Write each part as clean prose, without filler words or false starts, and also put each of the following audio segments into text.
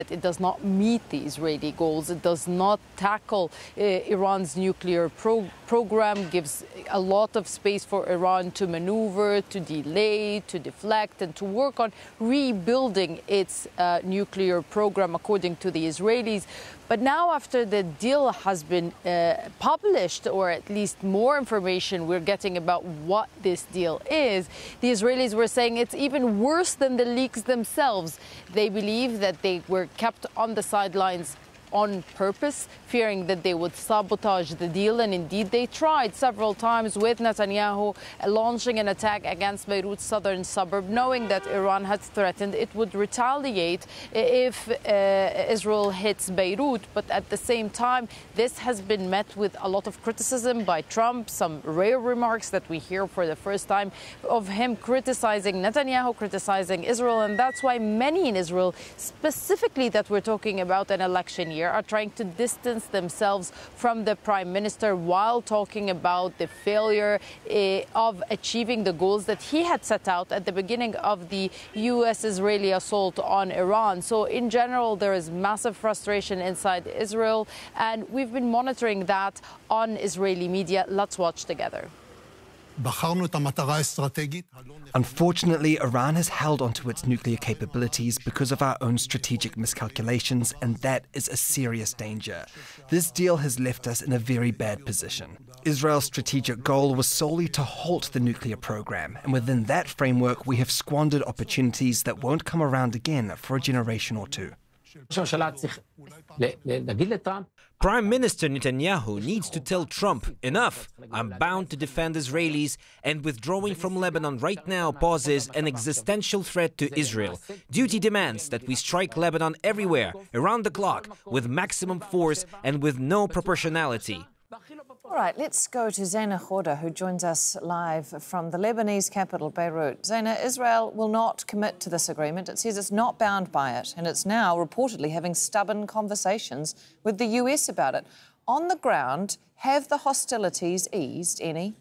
It does not meet the Israeli goals. It does not tackle Iran's nuclear program, gives a lot of space for Iran to maneuver, to delay, to deflect, and to work on rebuilding its nuclear program, according to the Israelis. But now, after the deal has been published, or at least more information we're getting about what this deal is, the Israelis were saying it's even worse than the leaks themselves. They believe that they were kept on the sidelines on purpose, fearing that they would sabotage the deal. And indeed, they tried several times, with Netanyahu launching an attack against Beirut's southern suburb, knowing that Iran had threatened it would retaliate if Israel hits Beirut. But at the same time, this has been met with a lot of criticism by Trump, some rare remarks that we hear for the first time of him criticizing Netanyahu, criticizing Israel. And that's why many in Israel, specifically that we're talking about an election year, are trying to distance themselves from the prime minister while talking about the failure of achieving the goals that he had set out at the beginning of the U.S.-Israeli assault on Iran. So in general, there is massive frustration inside Israel, and we've been monitoring that on Israeli media. Let's watch together. Unfortunately, Iran has held onto its nuclear capabilities because of our own strategic miscalculations, and that is a serious danger. This deal has left us in a very bad position. Israel's strategic goal was solely to halt the nuclear program, and within that framework, we have squandered opportunities that won't come around again for a generation or two. Prime Minister Netanyahu needs to tell Trump, enough, I'm bound to defend Israelis, and withdrawing from Lebanon right now poses an existential threat to Israel. Duty demands that we strike Lebanon everywhere, around the clock, with maximum force and with no proportionality. All right, let's go to Zaina Khoda, who joins us live from the Lebanese capital, Beirut. Zaina, Israel will not commit to this agreement. It says it's not bound by it, and it's now reportedly having stubborn conversations with the US about it. On the ground, have the hostilities eased any?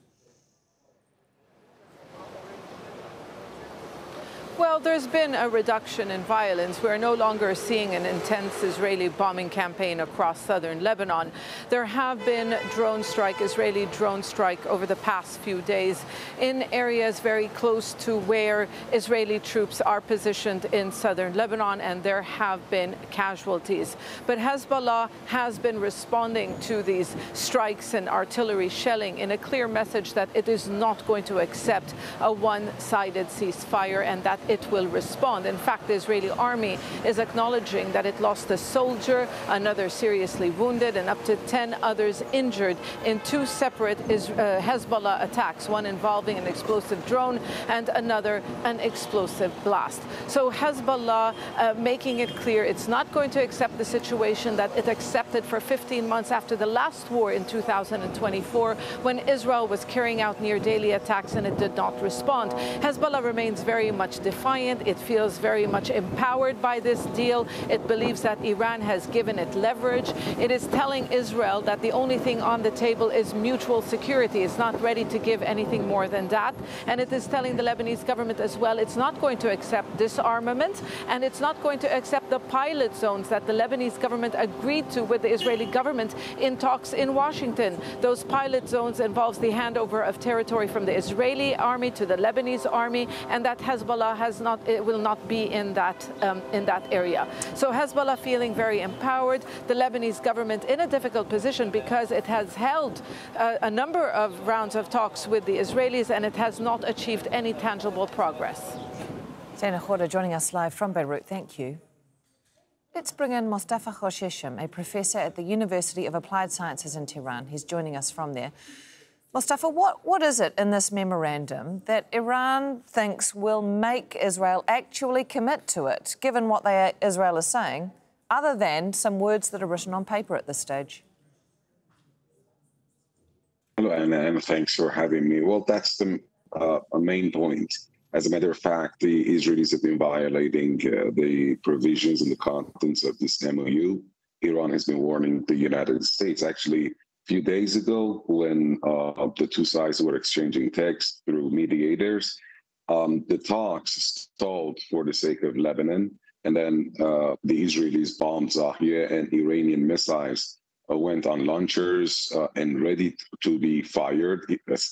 Well, there's been a reduction in violence. We're no longer seeing an intense Israeli bombing campaign across southern Lebanon. There have been Israeli drone strike over the past few days in areas very close to where Israeli troops are positioned in southern Lebanon, and there have been casualties. But Hezbollah has been responding to these strikes and artillery shelling in a clear message that it is not going to accept a one-sided ceasefire, and that it will respond. In fact, the Israeli army is acknowledging that it lost a soldier, another seriously wounded, and up to 10 others injured in two separate Hezbollah attacks, one involving an explosive drone and another an explosive blast. So Hezbollah making it clear it's not going to accept the situation that it accepted for 15 months after the last war in 2024, when Israel was carrying out near daily attacks and it did not respond. Hezbollah remains very much defiant. It feels very much empowered by this deal. It believes that Iran has given it leverage. It is telling Israel that the only thing on the table is mutual security. It's not ready to give anything more than that. And it is telling the Lebanese government as well it's not going to accept disarmament, and it's not going to accept the pilot zones that the Lebanese government agreed to with the Israeli government in talks in Washington. Those pilot zones involves the handover of territory from the Israeli army to the Lebanese army, and that Hezbollah will not be in that area. So Hezbollah feeling very empowered, the Lebanese government in a difficult position because it has held a number of rounds of talks with the Israelis, and it has not achieved any tangible progress. Zaina Khoda joining us live from Beirut. Thank you. Let's bring in Mostafa Khosheshem, a professor at the University of Applied Sciences in Tehran. He's joining us from there. Mustafa, what is it in this memorandum that Iran thinks will make Israel actually commit to it, given what Israel is saying, other than some words that are written on paper at this stage? Hello, Anna, and thanks for having me. Well, that's the main point. As a matter of fact, the Israelis have been violating the provisions and the contents of this MOU. Iran has been warning the United States. Actually, few days ago, when the two sides were exchanging texts through mediators, the talks stalled for the sake of Lebanon. and then the Israelis bombed Zahia, and Iranian missiles went on launchers and ready to be fired.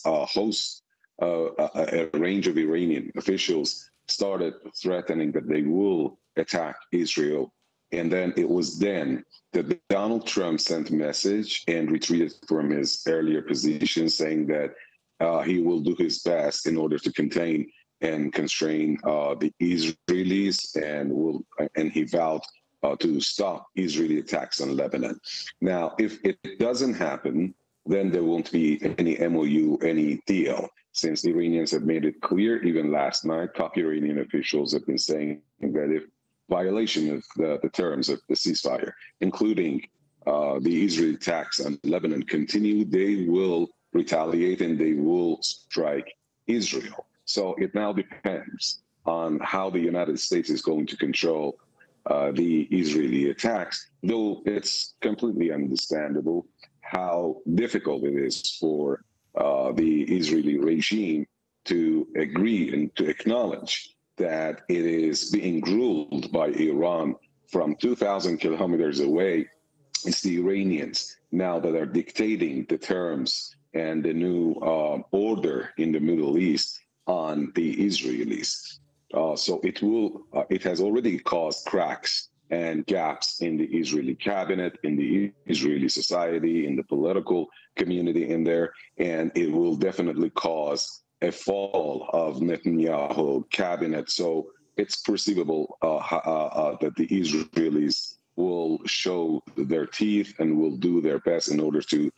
A range of Iranian officials started threatening that they will attack Israel. And then it was then that Donald Trump sent a message and retreated from his earlier position, saying that he will do his best in order to contain and constrain the Israelis, and he vowed to stop Israeli attacks on Lebanon. Now, if it doesn't happen, then there won't be any MOU, any deal, since the Iranians have made it clear, even last night, top Iranian officials have been saying that if violation of the terms of the ceasefire, including the Israeli attacks on Lebanon, continue, they will retaliate and they will strike Israel. So it now depends on how the United States is going to control the Israeli attacks, though it's completely understandable how difficult it is for the Israeli regime to agree and to acknowledge that it is being ruled by Iran from 2,000 kilometers away. It's the Iranians now that are dictating the terms and the new order in the Middle East on the Israelis. So it has already caused cracks and gaps in the Israeli cabinet, in the Israeli society, in the political community in there, and it will definitely cause a fall of Netanyahu cabinet. So it's perceivable that the Israelis will show their teeth and will do their best in order to,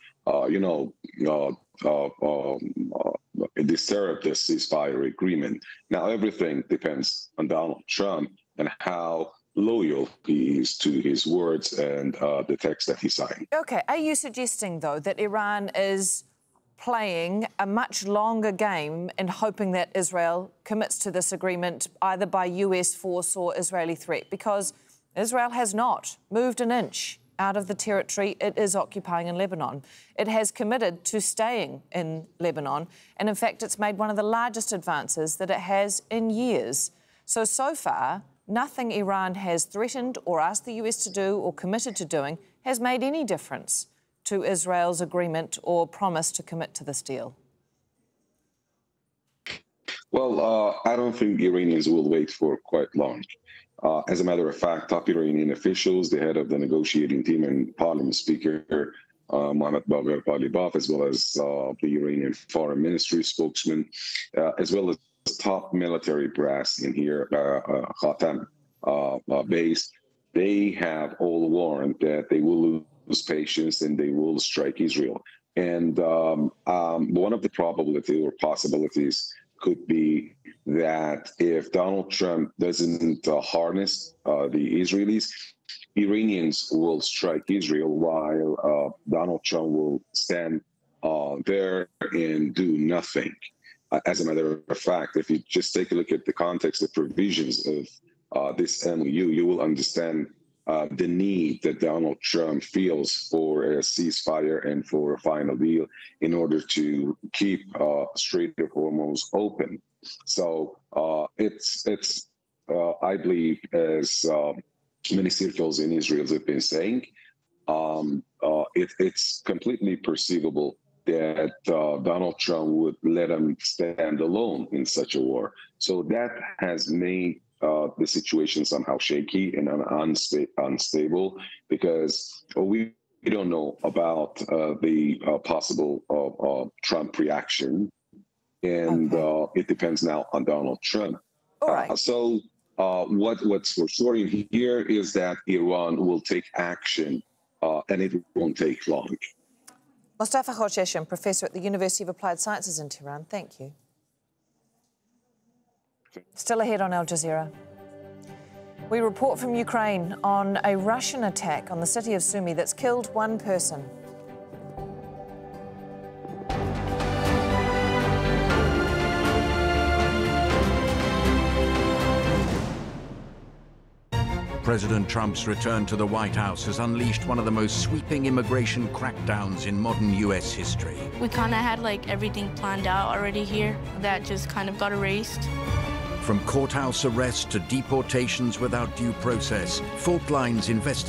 disturb this ceasefire agreement. Now, everything depends on Donald Trump and how loyal he is to his words and the text that he signed. OK, are you suggesting, though, that Iran is playing a much longer game in hoping that Israel commits to this agreement either by US force or Israeli threat? Because Israel has not moved an inch out of the territory it is occupying in Lebanon. It has committed to staying in Lebanon, and in fact it's made one of the largest advances that it has in years. So far, nothing Iran has threatened or asked the US to do or committed to doing has made any difference to Israel's agreement or promise to commit to this deal. Well, I don't think the Iranians will wait for quite long. As a matter of fact, top Iranian officials, the head of the negotiating team and Parliament Speaker, Mohammad Bagher Ghalibaf, as well as the Iranian Foreign Ministry spokesman, as well as top military brass in here, Khatam base, they have all warned that they will lose patience and they will strike Israel. And one of the probability or possibilities could be that if Donald Trump doesn't harness the Israelis, Iranians will strike Israel while Donald Trump will stand there and do nothing. As a matter of fact, if you just take a look at the context of provisions of this MOU, you will understand the need that Donald Trump feels for a ceasefire and for a final deal in order to keep Strait of Hormuz open. So it's I believe, as many circles in Israel have been saying, it's completely perceivable that Donald Trump would let him stand alone in such a war. So that has made the situation somehow shaky and unstable, because we don't know about the possible Trump reaction, and it depends now on Donald Trump. All right. What's for sure in here is that Iran will take action, and it won't take long. Mostafa Khosheshem, professor at the University of Applied Sciences in Tehran, thank you. Still ahead on Al Jazeera. We report from Ukraine on a Russian attack on the city of Sumy that's killed one person. President Trump's return to the White House has unleashed one of the most sweeping immigration crackdowns in modern U.S. history. We kind of had like everything planned out already here. That just kind of got erased. From courthouse arrest to deportations without due process, Fault Line's investigation